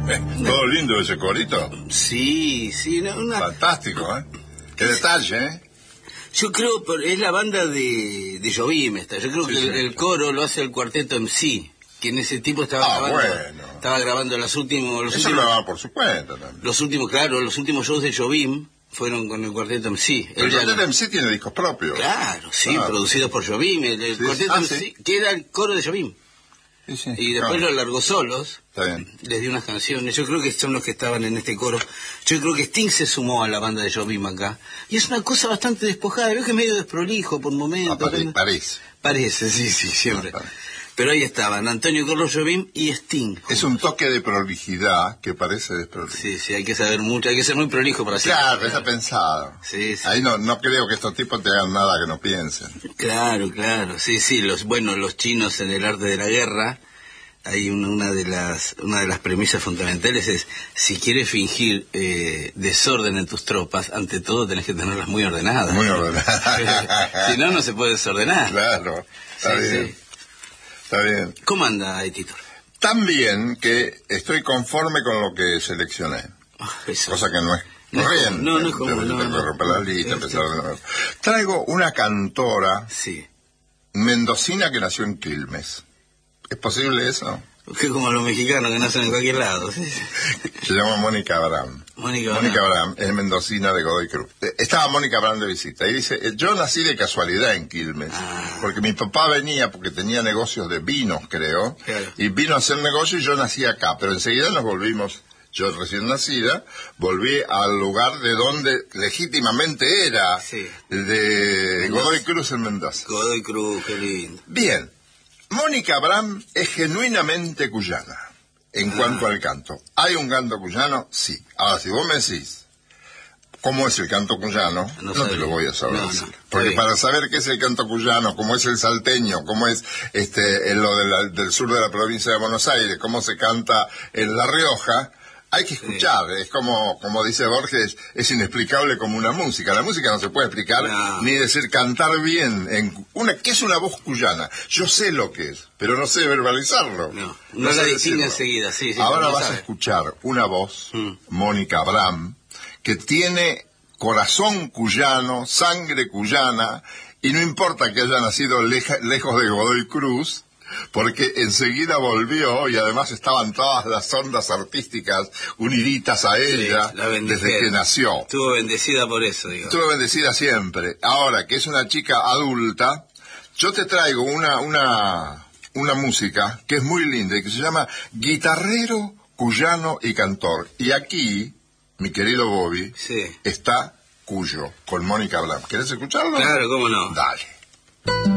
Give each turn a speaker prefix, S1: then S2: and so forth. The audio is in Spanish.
S1: Todo lindo ese corito.
S2: Sí,
S1: Fantástico, ¿eh? Qué detalle, ¿eh?
S2: Yo creo es la banda de Jobim esta. Yo creo que el coro lo hace el cuarteto MC, que en ese tipo estaba grabando los últimos.
S1: Eso lo grababa por su cuenta también.
S2: Los últimos shows de Jobim fueron con el cuarteto MC.
S1: El cuarteto MC tiene discos propios.
S2: Claro, producidos por Jobim. El cuarteto MC, que era el coro de Jobim. Y después lo largó solos.
S1: Está bien.
S2: Les dio unas canciones. Yo creo que son los que estaban en este coro. Yo creo que Sting se sumó a la banda de Jobim acá. Y es una cosa bastante despojada. Creo que es medio desprolijo por momentos. Parece, sí, siempre. Pero ahí estaban Antonio Carlos Jobim y Sting.
S1: Es un toque de prolijidad que parece desprolijo.
S2: Sí, hay que saber mucho, hay que ser muy prolijo para hacer.
S1: Claro, está pensado.
S2: Sí.
S1: Ahí no creo que estos tipos te hagan nada que no piensen.
S2: Claro. Sí, los chinos en el arte de la guerra, hay una de las premisas fundamentales es, si quieres fingir desorden en tus tropas, ante todo tenés que tenerlas muy ordenadas.
S1: Muy ordenadas.
S2: Si no se puede desordenar.
S1: Claro, está bien.
S2: Sí.
S1: Está bien.
S2: ¿Cómo anda, Editor?
S1: Tan bien que estoy conforme con lo que seleccioné. Cosa que no es corriente.
S2: No es como...
S1: la lista, Traigo una cantora mendocina que nació en Quilmes. ¿Es posible eso?
S2: Que como los mexicanos que nacen en cualquier lado.
S1: Se llama Mónica Abraham.
S2: Mónica
S1: Abraham es mendocina de Godoy Cruz. Estaba Mónica Abraham de visita y dice, yo nací de casualidad en Quilmes, porque mi papá venía porque tenía negocios de vinos, creo, y vino a hacer negocios y yo nací acá, pero enseguida nos volvimos, yo recién nacida, volví al lugar de donde legítimamente era, de Godoy Cruz en Mendoza.
S2: Godoy Cruz, qué lindo.
S1: Bien, Mónica Abraham es genuinamente cuyana. En cuanto al canto, ¿hay un canto cuyano? Sí. Ahora, si vos me decís cómo es el canto cuyano, no te lo voy a saber decir. Porque para saber qué es el canto cuyano, cómo es el salteño, cómo es lo del sur de la provincia de Buenos Aires, cómo se canta en La Rioja, hay que escuchar. Es como dice Borges, es inexplicable como una música. La música no se puede explicar, ni decir cantar bien. ¿Qué es una voz cuyana? Yo sé lo que es, pero no sé verbalizarlo.
S2: No la distingue enseguida,
S1: Ahora vas a escuchar una voz, Mónica Abraham, que tiene corazón cuyano, sangre cuyana, y no importa que haya nacido lejos de Godoy Cruz, porque enseguida volvió y además estaban todas las ondas artísticas uniditas a ella desde que nació.
S2: Estuvo bendecida por eso, digo.
S1: Estuvo bendecida siempre. Ahora que es una chica adulta, yo te traigo una música que es muy linda y que se llama Guitarrero, Cuyano y Cantor. Y aquí, mi querido Bobby, está Cuyo, con Mónica Abraham. ¿Querés escucharlo?
S2: Claro, cómo no.
S1: Dale.